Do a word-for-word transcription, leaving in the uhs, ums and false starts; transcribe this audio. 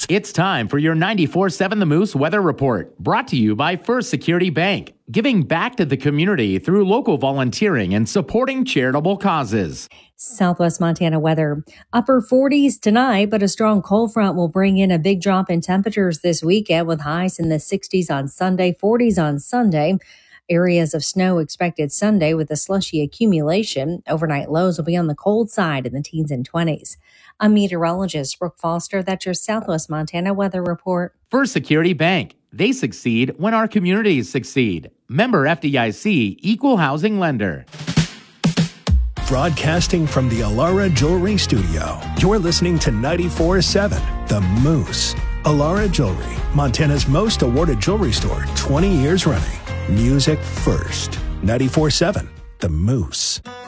It's time for your ninety-four seven The Moose Weather Report, brought to you by First Security Bank, giving back to the community through local volunteering and supporting charitable causes. Southwest Montana weather. Upper forties tonight, but a strong cold front will bring in a big drop in temperatures this weekend with highs in the sixties on Sunday, forties on Sunday. Areas of snow expected Sunday with a slushy accumulation. Overnight lows will be on the cold side in the teens and twenties. I'm meteorologist Brooke Foster. That's your Southwest Montana weather report. First Security Bank. They succeed when our communities succeed. Member F D I C, Equal Housing Lender. Broadcasting from the Alara Jewelry Studio, you're listening to ninety-four seven The Moose. Alara Jewelry, Montana's most awarded jewelry store, twenty years running. Music first. ninety-four seven The Moose.